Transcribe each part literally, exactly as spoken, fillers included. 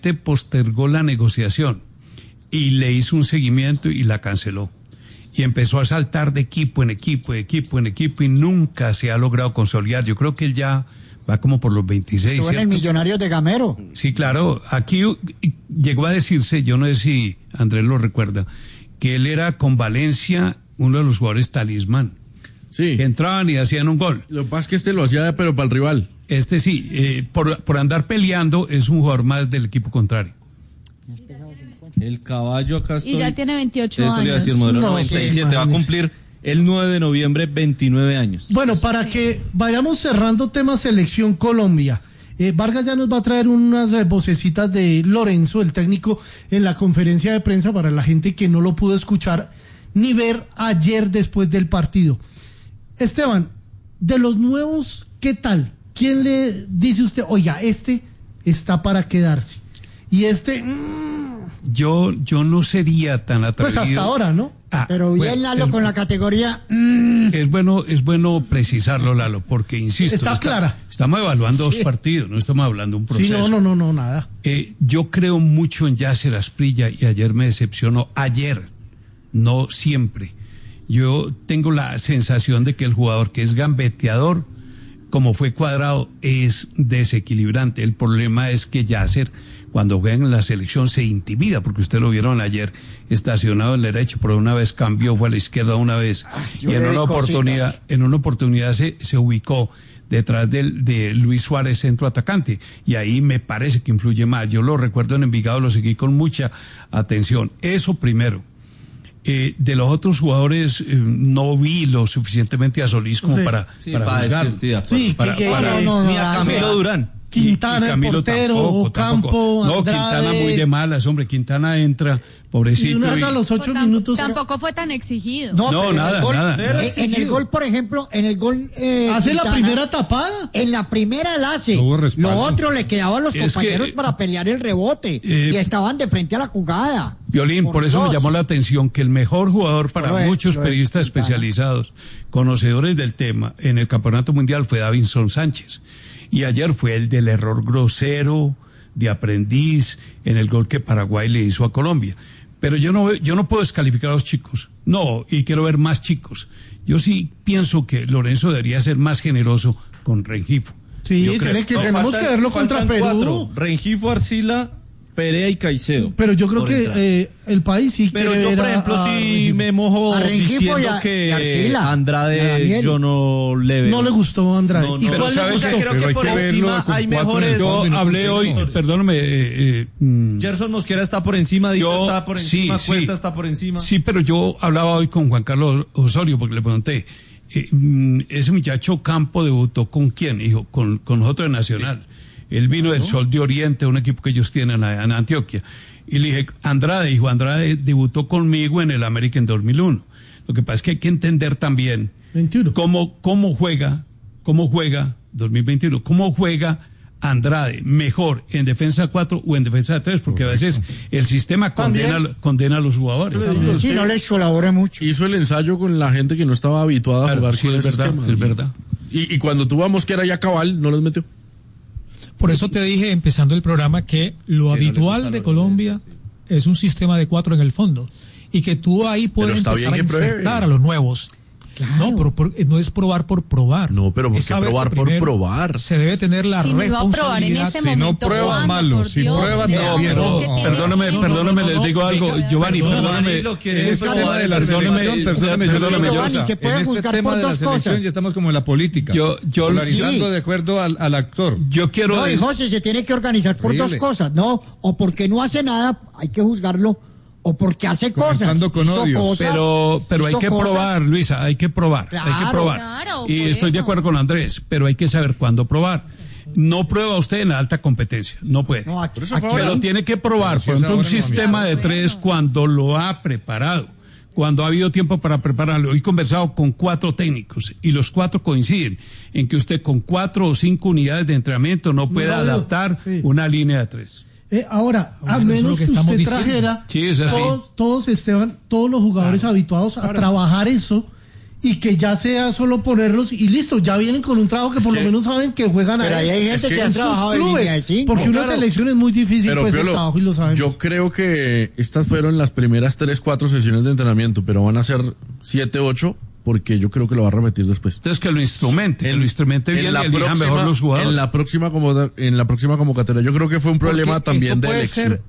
postergó la negociación y le hizo un seguimiento y la canceló. Y empezó a saltar de equipo en equipo, de equipo en equipo, y nunca se ha logrado consolidar. Yo creo que él ya va como por los veintiséis. Estuvo en el Millonarios de Gamero. Sí, claro. Aquí llegó a decirse, yo no sé si Andrés lo recuerda, que él era con Valencia uno de los jugadores talismán. Sí. Que entraban y hacían un gol. Lo que pasa es que este lo hacía, pero para el rival. Este sí, eh, por, por andar peleando, es un jugador más del equipo contrario. El caballo acá estoy. Y ya tiene veintiocho Eso años. le iba a decir, modelo No, noventa y siete, sí, va a cumplir el nueve de noviembre veintinueve años. Bueno, para que vayamos cerrando tema Selección Colombia, eh, Vargas ya nos va a traer unas eh, vocecitas de Lorenzo, el técnico, en la conferencia de prensa para la gente que no lo pudo escuchar ni ver ayer después del partido. Esteban, de los nuevos, ¿qué tal? ¿Quién le dice usted, oiga, este está para quedarse? Y este... Mmm, Yo, yo no sería tan atrevido. pues hasta ahora, ¿no? Ah, Pero bien, bueno, Lalo, es, con la categoría... Mm. es bueno, es bueno precisarlo, Lalo, porque insisto, Está no clara. Estamos evaluando Sí. dos partidos, no estamos hablando de un proceso. Sí, no, no, no, no, nada. Eh, yo creo mucho en Yasser Asprilla y ayer me decepcionó. Ayer, no siempre. Yo tengo la sensación de que el jugador que es gambeteador, como fue Cuadrado, es desequilibrante. El problema es que Yasser, cuando juega en la selección, se intimida, porque usted lo vieron ayer estacionado en la derecha, pero una vez cambió, fue a la izquierda una vez, Yo y en le una vi oportunidad, cositas. en una oportunidad se, se ubicó detrás del, de Luis Suárez, centro atacante, y ahí me parece que influye más. Yo lo recuerdo en Envigado, lo seguí con mucha atención. Eso primero. Eh, de los otros jugadores, eh, no vi lo suficientemente a Solís como Sí. para, Sí, para para juzgarlo. decir, sí, de acuerdo. Sí, Para- que, para- eh, no, no, Ni a no, Camilo no. Durán. Quintana, Y- y el Camilo portero, tampoco, Ocampo, tampoco. No, Andrade. Quintana muy de malas, hombre. Quintana entra, pobrecito. Y una vez y- a los Pues ocho tam- minutos. Tampoco fue tan exigido. No, No, pero en nada, el gol, nada, eh, nada. En el gol, por ejemplo, en el gol... Eh, Hace la Quintana, primera tapada. En la primera la hace. No hubo respaldo. Lo otro le quedaba a los Es compañeros que, para pelear el rebote. eh, y estaban de frente a la jugada. Violín, por, Por eso me Dios. llamó la atención que el mejor jugador para Lo de- muchos lo de periodistas Quintana. especializados, conocedores del tema, en el Campeonato Mundial fue Davinson Sánchez. Y ayer fue el del error grosero, de aprendiz, en el gol que Paraguay le hizo a Colombia. Pero yo no, yo no puedo descalificar a los chicos. No, y quiero ver más chicos. Yo sí pienso que Lorenzo debería ser más generoso con Rengifo. Sí, Yo creo- tiene que, No, tenemos faltan- que verlo contra faltan Perú. cuatro. Rengifo, Arcila, Perea y Caicedo. Pero yo creo por que entrar. eh, el país sí Pero quiere yo, ver por a- ejemplo, a sí Rengifo. me mojo A Rengifo diciendo y a- que y a Arcila, y a Andrade Daniel. yo no le veo. No le gustó a Andrade. No, ¿Y no, pero cuál le ¿sabes gustó? qué? Creo Pero que hay por que verlo encima con hay cuatro mejores. Yo no, hablé no, hoy, no. perdóname, eh, eh, mm, Gerson Mosquera está por encima, Dito Yo- está por sí, encima, sí. Cuesta está por encima. Sí, pero yo hablaba hoy con Juan Carlos Osorio porque le pregunté, eh, mm, ese muchacho Campo debutó con quién, dijo, con, con nosotros de Nacional. Él vino del Sol de Oriente, un equipo que ellos tienen allá en Antioquia. Y le dije, Andrade, dijo, Andrade debutó conmigo en el América en dos mil uno. Lo que pasa es que hay que entender también veintiuno. cómo, cómo juega, cómo juega, dos mil veintiuno, cómo juega Andrade mejor en defensa cuatro o en defensa tres, porque a veces el sistema condena, También. condena a los jugadores. Sí, no les colabora mucho. Hizo el ensayo con la gente que no estaba habituada a Claro, jugar sí, con es ese verdad, esquema. es verdad. Y, y cuando tuvo a Mosquera ya cabal, no los metió. Por eso te dije, empezando el programa, que lo habitual de Colombia es un sistema de cuatro en el fondo. Y que tú ahí puedes está empezar a bien que pruebe. insertar a los nuevos. No, pero por- no es probar por probar. No, pero ¿por Es qué saber que probar por primero probar? Se debe tener la Si no iba a probar en responsabilidad. ese Si no momento, prueba, ¿cuándo? malo. Por Si Dios, prueba, de no, verdad, pero- es que tiene Perdóname, tiempo. perdóname, les digo algo, Giovanni, Perdóname, perdóname. lo quiere En este probar tema de la en el selección, perdóname, perdóname, perdóname, yo- Giovanni, se puede en este juzgar tema por de la dos selección cosas. ya estamos como en la política. Yo- yo- polarizando Sí. de acuerdo al, al actor. Yo quiero... No, y José se tiene que organizar por Horrible. dos cosas, ¿no? O porque no hace nada, hay que juzgarlo, o porque hace cosas. Comenzando con hizo odio. cosas, Pero, pero hay hizo que cosas. probar, Luisa, hay que probar, hay que Claro, probar. claro, y por estoy de eso. acuerdo con Andrés, pero hay que saber cuándo probar. No prueba usted en la alta competencia, no puede. No, aquí- eso aquí- fue Pero tiene que probar, Pero si por es ejemplo, un ahora en la sistema de mitad. tres cuando lo ha preparado, cuando ha habido tiempo para prepararlo. Hoy he conversado con cuatro técnicos y los cuatro coinciden en que usted con cuatro o cinco unidades de entrenamiento no puede No, no, adaptar sí. una línea de tres. Eh, ahora, a Bueno, eso es menos lo que, que estamos usted diciendo. trajera Sí, es así. todos, todos, Esteban, todos los jugadores habituados a trabajar eso y que ya sea solo ponerlos y listo, ya vienen con un trabajo que Es por que- lo menos saben que juegan Pero a ahí hay Es gente que que, en han sus trabajado en línea de cinco. porque una claro. selección es muy difícil, Pero, pues el Piolo, trabajo y lo sabemos. yo creo que estas fueron las primeras tres, cuatro sesiones de entrenamiento, pero van a ser siete, ocho, porque yo creo que lo va a repetir después. Entonces que lo instrumente, que lo instrumente bien y elija próxima- mejor los jugadores. en la próxima convo- en la próxima convocatoria, yo creo que fue un problema Porque también esto de puede elección. ser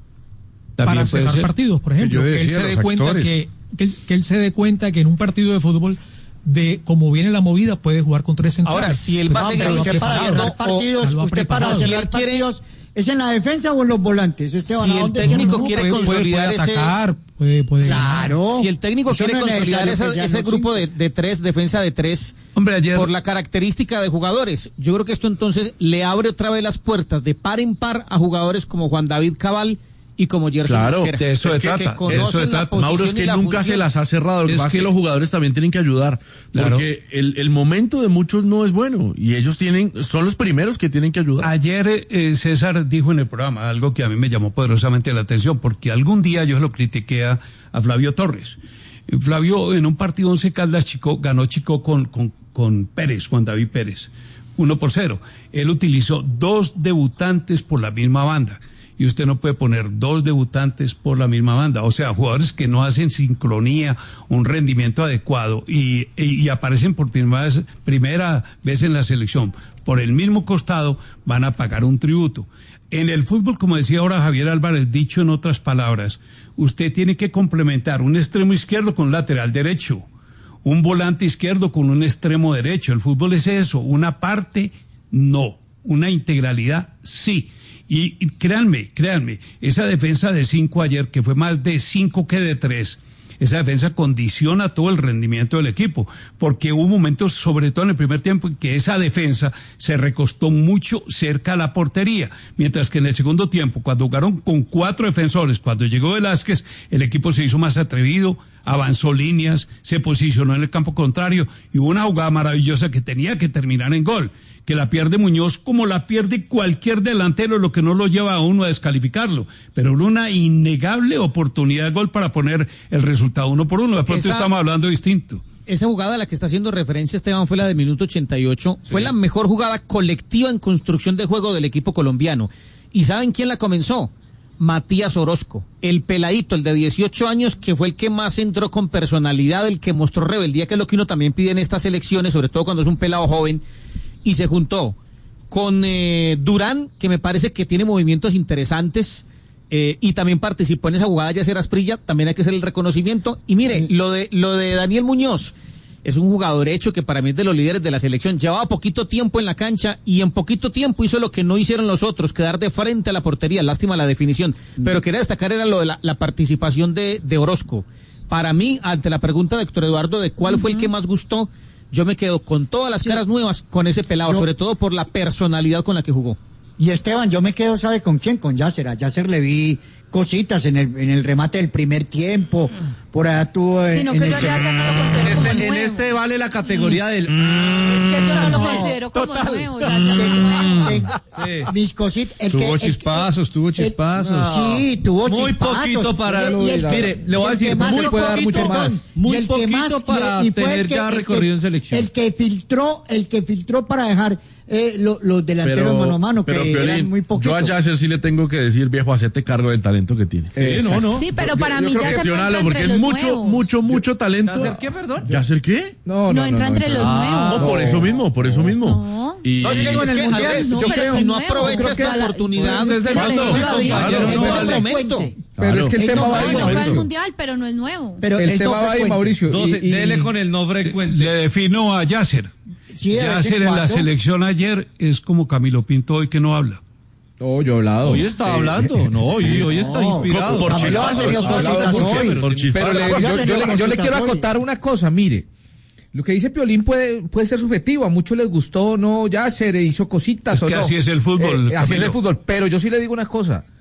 También para puede cerrar ser. partidos, por ejemplo, yo que él decía, se dé los cuenta actores. que, que, él, que él se dé cuenta que en un partido de fútbol, de cómo viene la movida, puede jugar con tres centrales. Ahora, si él va a No, seguir pero lo ha usted para preparado. cerrar partidos, o- lo ha usted para preparado. Si cerrar él quiere- partidos, ¿es en la defensa o en los volantes, Esteban? Si ¿A el dónde técnico quiere- quiere puede, puede, consolidar puede ese- atacar, puede, puede ganar. Claro. Si el técnico Eso quiere no es consolidar necesario esa- que sean ese los grupo cinco. de, de tres, defensa de tres, Hombre, ayer por la característica de jugadores, yo creo que esto entonces le abre otra vez las puertas de par en par a jugadores como Juan David Cabal y como Gerson Claro, Mosquera. de eso Es se que- trata, que de eso conocen se la trata. posición Mauro, es y que la nunca función. se las ha cerrado. Lo que Es pasa es que que- los jugadores también tienen que ayudar. Claro. Porque el, el momento de muchos no es bueno. Y ellos tienen, son los primeros que tienen que ayudar. Ayer eh, César dijo en el programa algo que a mí me llamó poderosamente la atención, porque algún día yo lo critiqué a, a Flavio Torres. Eh, Flavio en un partido once Caldas Chico, ganó Chico con, con, con Pérez, Juan David Pérez, uno por cero. Él utilizó dos debutantes por la misma banda. Y usted no puede poner dos debutantes por la misma banda. O sea, jugadores que no hacen sincronía, un rendimiento adecuado y, y, y aparecen por primera vez, primera vez en la selección por el mismo costado, van a pagar un tributo. En el fútbol, como decía ahora Javier Álvarez, dicho en otras palabras, usted tiene que complementar un extremo izquierdo con un lateral derecho, un volante izquierdo con un extremo derecho. El fútbol es eso, una parte no, una integralidad sí. Y, y créanme, créanme, esa defensa de cinco ayer, que fue más de cinco que de tres, esa defensa condiciona todo el rendimiento del equipo, porque hubo momentos, sobre todo en el primer tiempo, en que esa defensa se recostó mucho cerca a la portería, mientras que en el segundo tiempo, cuando jugaron con cuatro defensores, cuando llegó Velázquez, el equipo se hizo más atrevido, avanzó líneas, se posicionó en el campo contrario, y hubo una jugada maravillosa que tenía que terminar en gol, que la pierde Muñoz como la pierde cualquier delantero, lo que no lo lleva a uno a descalificarlo, pero era una innegable oportunidad de gol para poner el resultado uno por uno. De pronto Esa- estamos hablando distinto. Esa jugada a la que está haciendo referencia Esteban fue la del minuto ochenta y ocho. Fue la mejor jugada colectiva en construcción de juego del equipo colombiano. ¿Y saben quién la comenzó? Matías Orozco, el peladito, el de dieciocho años, que fue el que más entró con personalidad, el que mostró rebeldía, que es lo que uno también pide en estas elecciones, sobre todo cuando es un pelado joven, y se juntó con eh, Durán, que me parece que tiene movimientos interesantes, eh, y también participó en esa jugada Yacer Asprilla, también hay que hacer el reconocimiento. Y mire, lo de lo de Daniel Muñoz es un jugador hecho que para mí es de los líderes de la selección. Llevaba poquito tiempo en la cancha y en poquito tiempo hizo lo que no hicieron los otros, quedar de frente a la portería. Lástima la definición. Pero quería destacar era lo de la, la participación de, de Orozco. Para mí, ante la pregunta de Héctor Eduardo de cuál fue el que más gustó, yo me quedo con todas las caras nuevas con ese pelado, Yo- sobre todo por la personalidad con la que jugó. Y Esteban, yo me quedo, ¿sabe con quién? Con Yacer. A Yacer le vi cositas en el, en el remate del primer tiempo. Por allá tuvo en, Sino en que el yo ya seg- se lo En considero como este, en nuevo. este vale la categoría del... Es que yo no lo No, considero como total. nuevo, ya se lo nuevo. en- Sí. mis cositas. El Tuvo que- el que- chispazos, tuvo el- chispazos. Sí, tuvo Muy chispazos. poquito para- Y- y el que- Mire, le voy a y el decir, que más muy lo puede dar mucho perdón, más. y Muy el que poquito más- para y fue tener el que- ya el que- recorrido en selección. El que filtró, el que filtró para dejar eh, lo- los delanteros mano a mano, que pero, eran Piolín, muy poquitos. yo a Yasser sí le tengo que decir, viejo, hacete cargo del talento que tiene. Sí, no, no. Sí, pero Yo- para yo mí creo ya que se gestionalo, entra porque entre es los mucho, nuevos. mucho, mucho talento. ¿Yasser qué, perdón? ¿Yasser qué? No, No entra entre los Ah, nuevos. por eso mismo, por eso mismo. No. Y, No, es que, en el es que, Mundial, Andrés, no, yo pero creo es que no nuevo. aprovecha Creo esta que la- oportunidad. pues, desde es que cuándo? lo digo, Compañero, David. no Este es el vale. momento. Pero es que el Él tema no va fue- ahí, No, no fue al Mauricio. mundial, pero no es nuevo. Pero El es tema no va ahí, frecuente. Mauricio. Doce, y- y- dele con el no frecuente. Le defino a Yasser. Sí, de vez en Yasser en la cuando. selección ayer es como Camilo Pinto hoy que no habla. Oh, yo he hablado. Hoy está hablando, no, hoy, hoy está No, inspirado. por Camilo ha chispazos, tenido por cositas chispazos, hoy. por chispazos. Pero le- Yo yo, yo tenía le, yo le consultas quiero hoy. acotar una cosa, mire. Lo que dice Piolín puede, puede ser subjetivo, a muchos les gustó, no, ya se hizo cositas Es o que no. así es el fútbol, Eh, así es Camilo. el fútbol, pero yo sí le digo una cosa.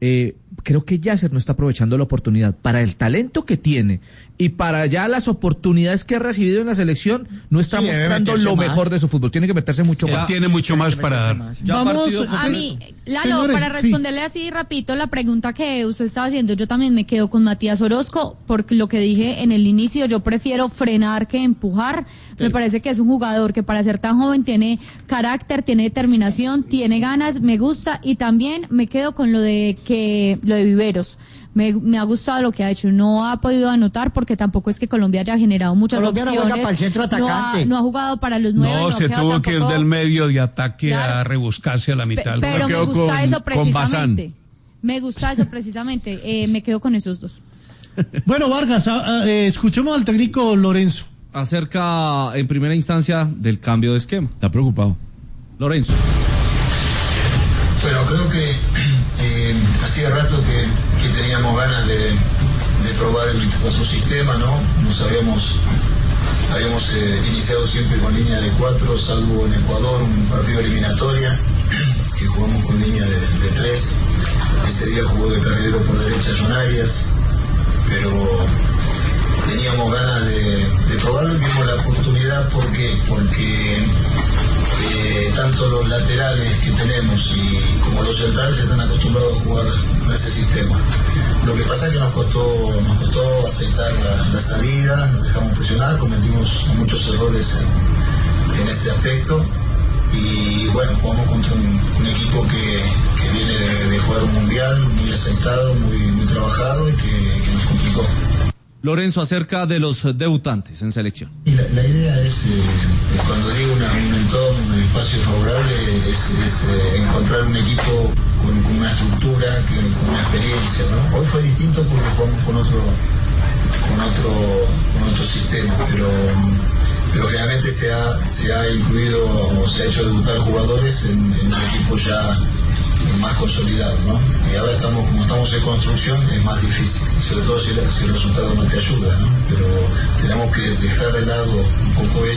eh, creo que Yasser no está aprovechando la oportunidad. Para el talento que tiene y para ya las oportunidades que ha recibido en la selección, no está Sí, debe mostrando meterse lo más. mejor de su fútbol. Tiene que meterse mucho Él más. tiene mucho más para dar. Ya Vamos, partido- A mí, Lalo, Señores, para sí. responderle así rapidito la pregunta que usted estaba haciendo, yo también me quedo con Matías Orozco, porque lo que dije en el inicio, yo prefiero frenar que empujar. Me parece que es un jugador que para ser tan joven tiene carácter, tiene determinación, tiene ganas, me gusta, y también me quedo con lo de que lo de Viveros. Me, me ha gustado lo que ha hecho. No ha podido anotar porque tampoco es que Colombia haya generado muchas Colombia no opciones. juega para el centro no, ha, atacante. no ha jugado para los nueve. No, ha se quedado tuvo que ir tampoco- del medio de ataque Claro. a rebuscarse a la Pe- mitad. del pero campo. me quedo gusta con- eso con Bazán. precisamente. Me gusta eso precisamente. Eh, me quedo con esos dos. Bueno, Vargas, a- a- eh, escuchemos al técnico Lorenzo. Acerca en primera instancia del cambio de esquema. Está preocupado. Lorenzo. Bueno, creo que eh, hacía rato que, que teníamos ganas de, de probar el, nuestro sistema, ¿no? Nos habíamos, habíamos eh, iniciado siempre con línea de cuatro, salvo en Ecuador, un partido eliminatoria, que jugamos con línea de, de tres. Ese día jugó de carrilero por derecha John Arias, pero teníamos ganas de, de probarlo y vimos la oportunidad. ¿Por qué? Porque eh, tanto los laterales que tenemos y como los centrales están acostumbrados a jugar con ese sistema. Lo que pasa es que nos costó, nos costó aceptar la, la salida, nos dejamos presionar, cometimos muchos errores en, en ese aspecto. Y bueno, jugamos contra un, un equipo que, que viene de, de jugar un mundial, muy aceptado, muy, muy trabajado y que, que nos complicó. Lorenzo, acerca de los debutantes en selección. Y la, la idea es, eh, cuando digo una, un entorno, un espacio favorable, es, es eh, encontrar un equipo con, con una estructura, que, con una experiencia, ¿no? Hoy fue distinto porque jugamos con otro, con otro, con otro sistema, pero, pero generalmente se ha, se ha incluido o se ha hecho debutar jugadores en, en un equipo ya más consolidado, ¿no? Y ahora estamos, como estamos en construcción, es más difícil, sobre todo si, la, si el resultado no te ayuda, ¿no? Pero tenemos que dejar de lado un poco eso.